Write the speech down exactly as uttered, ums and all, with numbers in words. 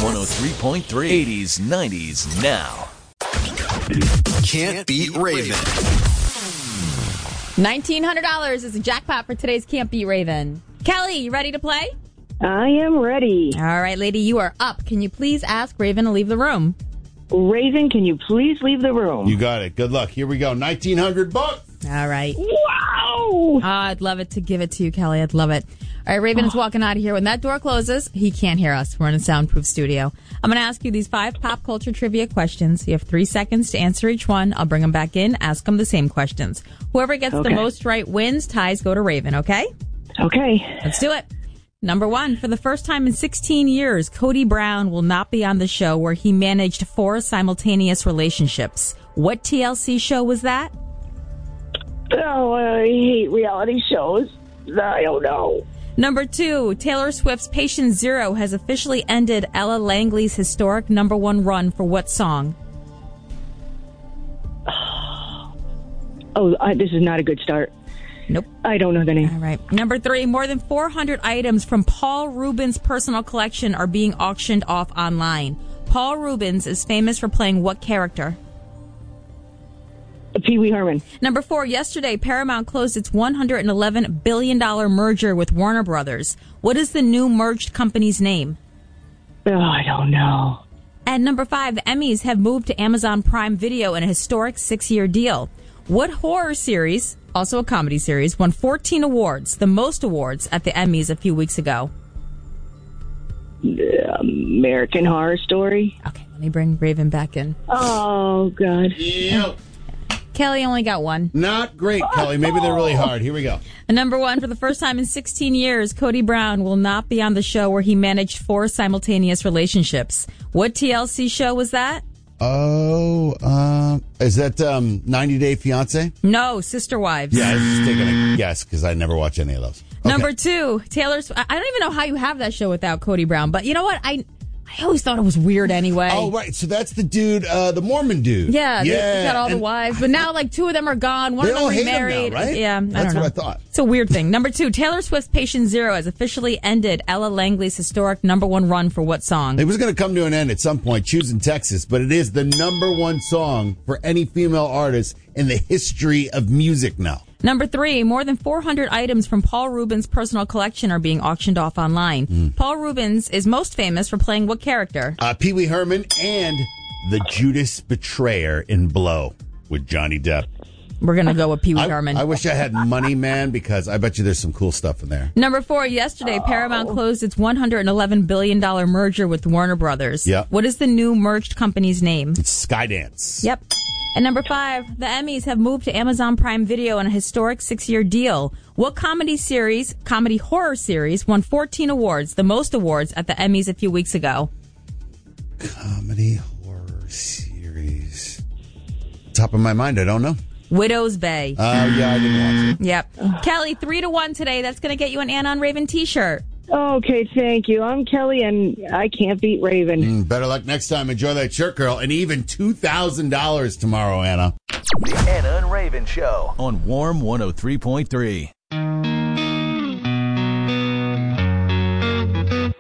one oh three point three. eighties, nineties, now. Can't Beat Raven. nineteen hundred dollars is a jackpot for today's Can't Beat Raven. Kelly, you ready to play? I am ready. All right, lady, you are up. Can you please ask Raven to leave the room? Raven, can you please leave the room? You got it. Good luck. Here we go. nineteen hundred bucks. All right. Wow! Oh, I'd love it to give it to you, Kelly. I'd love it. All right, Raven is walking out of here. When that door closes, he can't hear us. We're in a soundproof studio. I'm going to ask you these five pop culture trivia questions. You have three seconds to answer each one. I'll bring them back in, ask them the same questions. Whoever gets Okay. the most right wins. Ties go to Raven, okay? Okay. Let's do it. Number one, for the first time in sixteen years, Cody Brown will not be on the show where he managed four simultaneous relationships. What T L C show was that? Oh, I hate reality shows. I don't know. Number two, Taylor Swift's Patient Zero has officially ended Ella Langley's historic number one run for what song? Oh, I, this is not a good start. Nope. I don't know the name. All right. Number three, more than four hundred items from Paul Rubens' personal collection are being auctioned off online. Paul Rubens is famous for playing what character? Pee Wee Herman. Number four, yesterday, Paramount closed its one hundred eleven billion dollars merger with Warner Brothers. What is the new merged company's name? Oh, I don't know. And number five, the Emmys have moved to Amazon Prime Video in a historic six-year deal. What horror series, also a comedy series, won fourteen awards, the most awards at the Emmys a few weeks ago? The American Horror Story. Okay, let me bring Raven back in. Oh, God. Yep. Kelly only got one. Not great, Kelly. Maybe they're really hard. Here we go. And number one, for the first time in sixteen years, Cody Brown will not be on the show where he managed four simultaneous relationships. What T L C show was that? Oh, uh, is that um, ninety Day Fiancé? No, Sister Wives. Yeah, I was just taking a guess because I never watch any of those. Okay. Number two, Taylor Swift. I don't even know how you have that show without Cody Brown, but you know what? I I always thought it was weird anyway. Oh, right. So that's the dude, uh, the Mormon dude. Yeah, yeah. they got all the And wives, but now like two of them are gone. One They of them all hate him remarried. now, right? Yeah, I That's don't know. what I thought. It's a weird thing. Number two, Taylor Swift's Patient Zero has officially ended Ella Langley's historic number one run for what song? It was going to come to an end at some point, choosing Texas, but it is the number one song for any female artist in the history of music now. Number three, more than four hundred items from Paul Rubens' personal collection are being auctioned off online. Mm. Paul Rubens is most famous for playing what character? Uh, Pee Wee Herman and the Judas Betrayer in Blow with Johnny Depp. We're going to go with Pee Wee I, Herman. I wish I had Money Man because I bet you there's some cool stuff in there. Number four, yesterday, Paramount closed its one hundred eleven billion dollars merger with Warner Brothers. Yep. What is the new merged company's name? It's Skydance. Yep. And number five, the Emmys have moved to Amazon Prime Video in a historic six-year deal. What comedy series, comedy horror series, won fourteen awards, the most awards at the Emmys a few weeks ago? Comedy horror series. Top of my mind, I don't know. Widow's Bay. Oh, uh, yeah, I didn't watch it. Yep. Kelly, three to one today. That's going to get you an Anna on Raven t-shirt. Okay, thank you. I'm Kelly, and I can't beat Raven. Mm, better luck next time. Enjoy that shirt, girl. And even two thousand dollars tomorrow, Anna. The Anna and Raven Show on Warm one oh three point three.